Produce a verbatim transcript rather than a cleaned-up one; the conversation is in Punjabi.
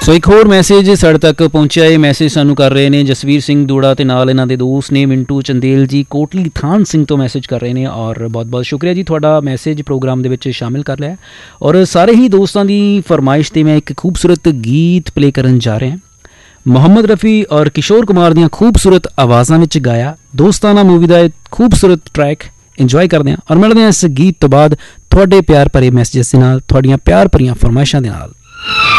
ਸੋ ਇੱਕ ਹੋਰ ਮੈਸੇਜ ਸਾਡੇ ਤੱਕ ਪਹੁੰਚਿਆ। ਇਹ ਮੈਸੇਜ ਸਾਨੂੰ ਕਰ ਰਹੇ ਨੇ ਜਸਵੀਰ ਸਿੰਘ ਦੂੜਾ ਅਤੇ ਨਾਲ ਇਹਨਾਂ ਦੇ ਦੋਸਤ ਨੇ ਮਿੰਟੂ ਚੰਦੇਲ ਜੀ, ਕੋਟਲੀ ਥਾਨ ਸਿੰਘ ਤੋਂ ਮੈਸੇਜ ਕਰ ਰਹੇ ਨੇ। ਔਰ ਬਹੁਤ ਬਹੁਤ ਸ਼ੁਕਰੀਆ ਜੀ, ਤੁਹਾਡਾ ਮੈਸੇਜ ਪ੍ਰੋਗਰਾਮ ਦੇ ਵਿੱਚ ਸ਼ਾਮਿਲ ਕਰ ਲਿਆ। ਔਰ ਸਾਰੇ ਹੀ ਦੋਸਤਾਂ ਦੀ ਫਰਮਾਇਸ਼ 'ਤੇ ਮੈਂ ਇੱਕ ਖੂਬਸੂਰਤ ਗੀਤ ਪਲੇ ਕਰਨ ਜਾ ਰਿਹਾ। ਮੁਹੰਮਦ ਰਫੀ ਔਰ ਕਿਸ਼ੋਰ ਕੁਮਾਰ ਦੀਆਂ ਖੂਬਸੂਰਤ ਆਵਾਜ਼ਾਂ ਵਿੱਚ ਗਾਇਆ ਦੋਸਤਾਨਾ ਮੂਵੀ ਦਾ ਇਹ ਖੂਬਸੂਰਤ ਟਰੈਕ ਇੰਜੋਏ ਕਰਦੇ ਹਾਂ। ਔਰ ਮਿਲਦੇ ਹਾਂ ਇਸ ਗੀਤ ਤੋਂ ਬਾਅਦ ਤੁਹਾਡੇ ਪਿਆਰ ਭਰੇ ਮੈਸੇਜਸ ਦੇ ਨਾਲ, ਤੁਹਾਡੀਆਂ ਪਿਆਰ ਭਰੀਆਂ ਫਰਮਾਇਸ਼ਾਂ ਦੇ ਨਾਲ।